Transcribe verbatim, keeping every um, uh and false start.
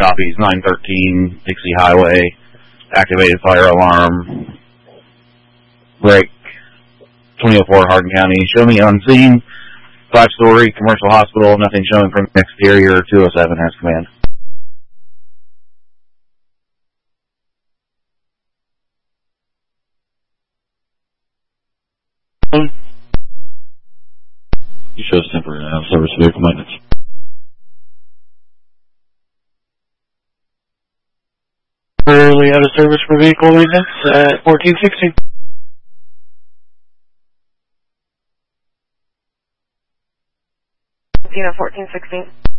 copies, nine thirteen, Dixie Highway, activated fire alarm, break, twenty oh four, Hardin County. Show me on scene, five-story commercial hospital, nothing showing from the exterior, two oh seven has command. You show us temporary out of service vehicle maintenance. Temporarily out of service for vehicle maintenance at fourteen sixteen. fourteen sixteen.